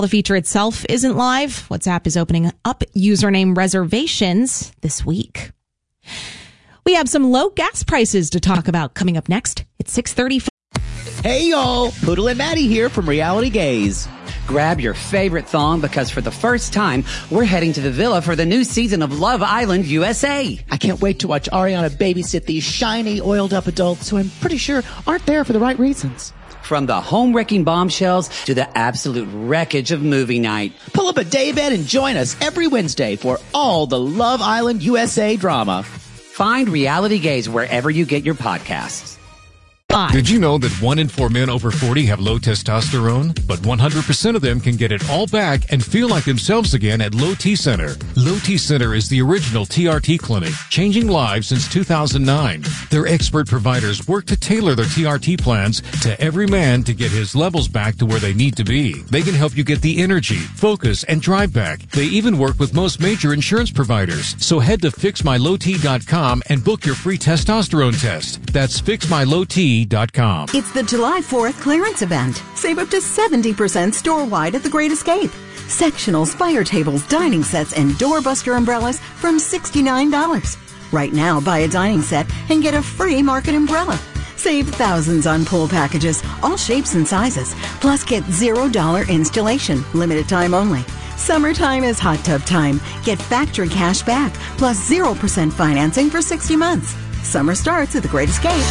While the feature itself isn't live, WhatsApp is opening up username reservations this week. We have some low gas prices to talk about coming up next. It's 6:35. Hey y'all, Poodle and Maddie here from Reality Gaze. Grab your favorite thong because for the first time, we're heading to the villa for the new season of Love Island USA. I can't wait to watch Ariana babysit these shiny, oiled-up adults who I'm pretty sure aren't there for the right reasons. From the home-wrecking bombshells to the absolute wreckage of movie night. Pull up a daybed and join us every Wednesday for all the Love Island USA drama. Find Reality Gaze wherever you get your podcasts. Did you know that 1 in 4 men over 40 have low testosterone? But 100% of them can get it all back and feel like themselves again at Low T Center. Low T Center is the original TRT clinic, changing lives since 2009. Their expert providers work to tailor their TRT plans to every man to get his levels back to where they need to be. They can help you get the energy, focus, and drive back. They even work with most major insurance providers. So head to FixMyLowT.com and book your free testosterone test. That's FixMyLowT.com. It's the July 4th clearance event. Save up to 70% store-wide at The Great Escape. Sectionals, fire tables, dining sets, and doorbuster umbrellas from $69. Right now, buy a dining set and get a free market umbrella. Save thousands on pool packages, all shapes and sizes. Plus, get $0 installation, limited time only. Summertime is hot tub time. Get factory cash back, plus 0% financing for 60 months. Summer starts at The Great Escape.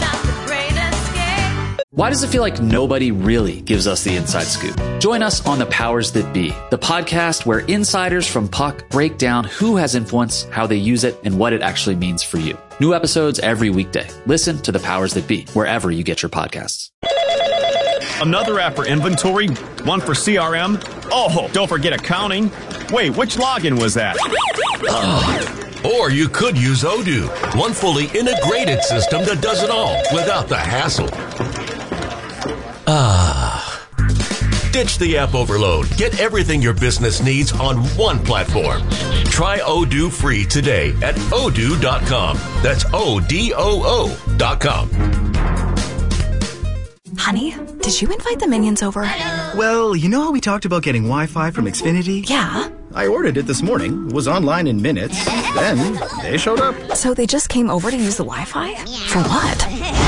Why does it feel like nobody really gives us the inside scoop? Join us on The Powers That Be, the podcast where insiders from Puck break down who has influence, how they use it, and what it actually means for you. New episodes every weekday. Listen to The Powers That Be, wherever you get your podcasts. Another app for inventory, one for CRM. Oh, don't forget accounting. Wait, which login was that? Or you could use Odoo, one fully integrated system that does it all without the hassle. Ditch the app overload. Get everything your business needs on one platform. Try Odoo free today at odoo.com. That's ODOO.com. Honey, did you invite the minions over? Well, you know how we talked about getting Wi-Fi from Xfinity? Yeah. I ordered it this morning, was online in minutes, then they showed up. So they just came over to use the Wi-Fi? For what?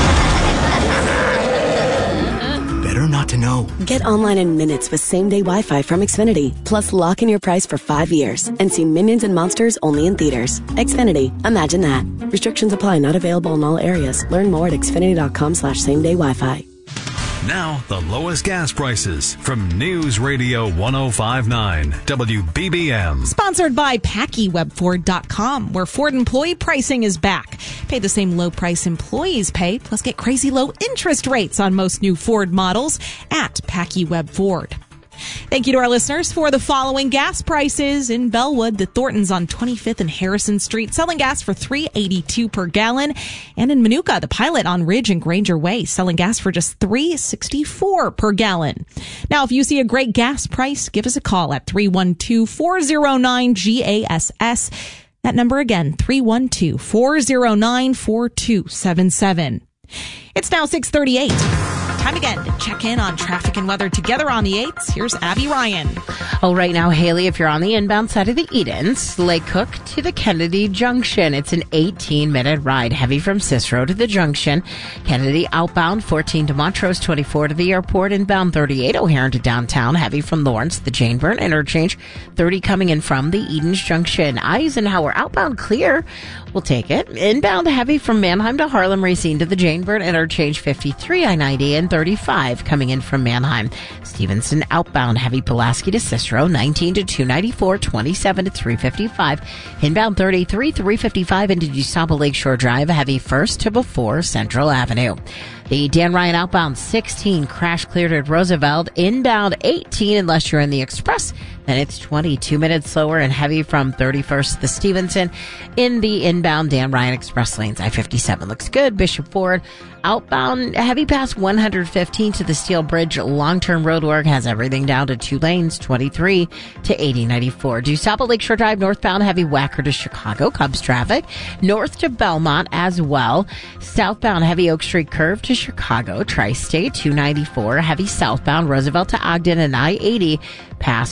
Better not to know. Get online in minutes with same-day Wi-Fi from Xfinity. Plus, lock in your price for 5 years and see Minions and Monsters only in theaters. Xfinity. Imagine that. Restrictions apply. Not available in all areas. Learn more at xfinity.com/same-day Wi-Fi. Now, the lowest gas prices from News Radio 105.9 WBBM. Sponsored by PackyWebFord.com, where Ford employee pricing is back. Pay the same low price employees pay, plus get crazy low interest rates on most new Ford models at PackyWebFord. Thank you to our listeners for the following gas prices. In Bellwood, the Thorntons on 25th and Harrison Street selling gas for $3.82 per gallon. And in Manuka, the Pilot on Ridge and Granger Way selling gas for just $3.64 per gallon. Now, if you see a great gas price, give us a call at 312-409-GASS. That number again, 312-409-4277. It's now 6:38. Time again to check in on traffic and weather together on the 8s. Here's Abby Ryan. Oh, right now, Haley, if you're on the inbound side of the Edens, Lake Cook to the Kennedy Junction, it's an 18-minute ride. Heavy from Cicero to the Junction. Kennedy outbound, 14 to Montrose, 24 to the airport. Inbound 38, O'Hare to downtown. Heavy from Lawrence to the Jane Byrne interchange. 30 coming in from the Edens Junction. Eisenhower outbound clear. We'll take it. Inbound heavy from Manheim to Harlem, Racine to the Jane Byrne interchange. 53 I-90 and 35 coming in from Manheim. Stevenson outbound heavy Pulaski to Cicero, 19 to 294, 27 to 355. Inbound 33, 355 into DuSable Lakeshore Drive, heavy first to before Central Avenue. The Dan Ryan outbound 16 crash cleared at Roosevelt. Inbound 18 unless you're in the Express. Then it's 22 minutes slower and heavy from 31st to the Stevenson. In the inbound Dan Ryan Express lanes, I-57 looks good. Bishop Ford outbound heavy past 115 to the Steel Bridge. Long-term road work has everything down to 2 lanes, 23 to 8094. DuSable Lakeshore Drive northbound heavy Wacker to Chicago. Cubs traffic. North to Belmont as well. Southbound heavy Oak Street curve to Chicago. Tri-State 294. Heavy southbound Roosevelt to Ogden and I-80 past